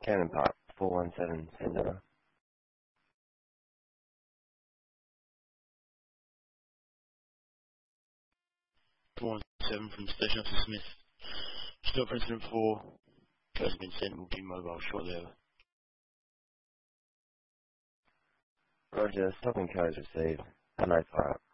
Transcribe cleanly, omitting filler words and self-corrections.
Cannon Park, 417, send over. 417 from Station Officer Smith. Still for incident 4. Code has been sent, will be mobile shortly over. Roger, stopping codes received. Have no fire.